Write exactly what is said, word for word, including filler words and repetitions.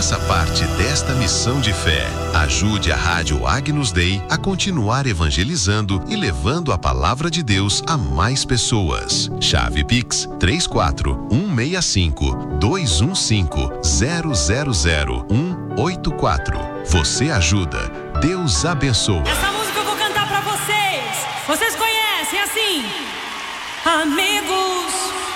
Faça parte desta missão de fé. Ajude a Rádio Agnus Dei a continuar evangelizando e levando a palavra de Deus a mais pessoas. Chave Pix três quatro um seis cinco dois um cinco zero zero zero um oito quatro. Você ajuda, Deus abençoa. Essa música eu vou cantar pra vocês. Vocês conhecem assim? Amigos.